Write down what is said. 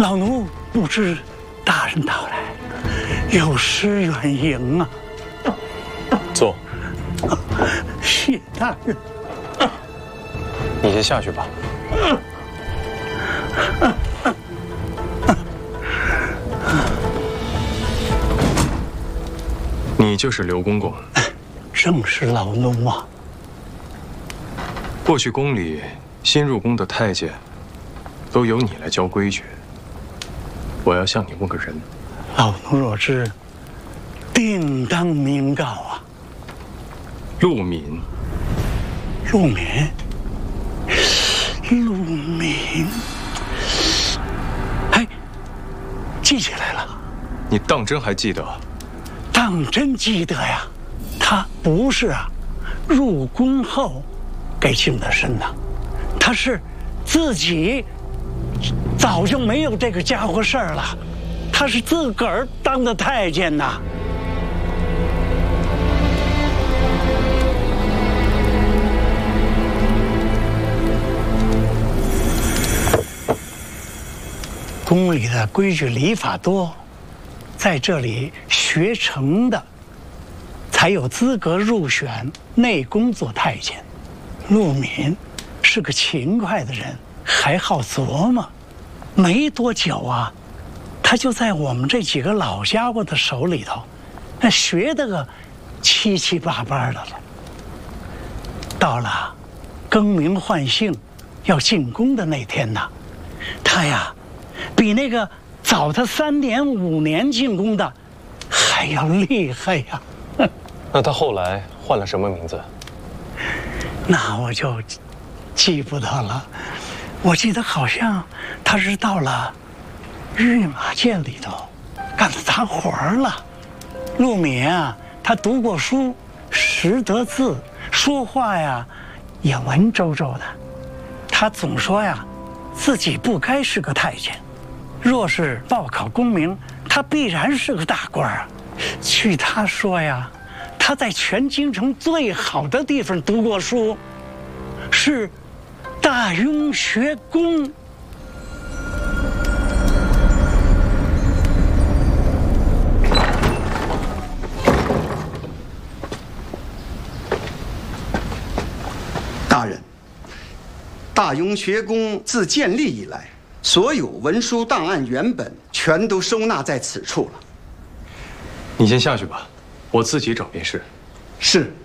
老奴不知大人到来，有失远迎啊。 坐。 谢大人。 你先下去吧。你就是刘公公。 正是老奴啊。 过去宫里新入宫的太监，都由你来教规矩。我要向你问个人。 老奴若知，定当明告啊。 陆敏。 陆敏。陆敏。哎，记起来了。 你当真还记得？ 当真记得呀。他不是啊，入宫后给净的身呐，他是自己早就没有这个家伙事儿了，他是自个儿当的太监呐。宫里的规矩礼法多，在这里学成的才有资格入选内宫做太监。陆敏是个勤快的人，还好琢磨。没多久啊，他就在我们这几个老家伙的手里头，那学得个七七八八的了。到了更名换姓要进宫的那天呐，他呀，比那个早他3年5年进宫的还要厉害呀。 那他后来换了什么名字？ 那我就记不得了。我记得好像他是到了御马监里头干杂活了。陆敏啊，他读过书，识得字，说话呀也文绉绉的。他总说呀，自己不该是个太监，若是报考功名，他必然是个大官啊。据他说呀，他在全京城最好的地方读过书，是大雍学宫。 大人，大雍学宫自建立以来，所有文书档案原本全都收纳在此处了。 你先下去吧，我自己找便是。 是。